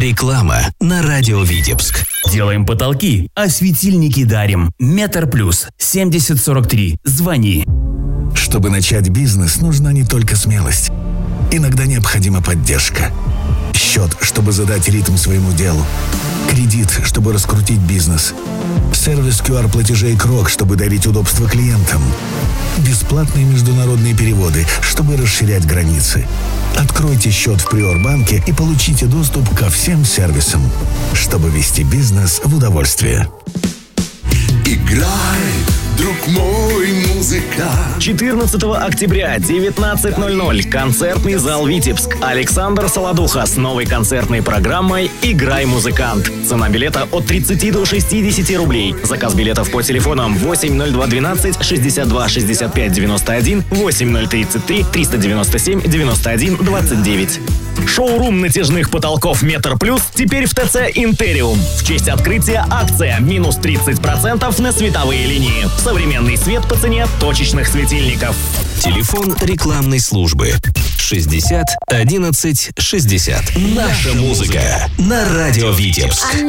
Реклама на радио Витебск. Делаем потолки, а светильники дарим. Метр плюс 7043. Звони. Чтобы начать бизнес, нужна не только смелость. Иногда необходима поддержка. Счет, чтобы задать ритм своему делу. Кредит, чтобы раскрутить бизнес. Сервис QR-платежей Крок, чтобы дарить удобство клиентам. Бесплатные международные переводы, чтобы расширять границы. Откройте счет в Приорбанке и получите доступ ко всем сервисам, чтобы вести бизнес в удовольствие. Играй, друг мой, музыка. 14 октября, 19:00. Концертный зал «Витебск». Александр Солодуха с новой концертной программой «Играй, музыкант». Цена билета от 30 до 60 рублей. Заказ билетов по телефонам 80212 62 65 91, 8033 397 91 29. Шоурум натяжных потолков «Метр плюс» теперь в ТЦ «Интериум». В честь открытия акция минус 30% на световые линии. Современный свет по цене точечных светильников. Телефон рекламной службы 60 11 60. Наша музыка на радио Витебск.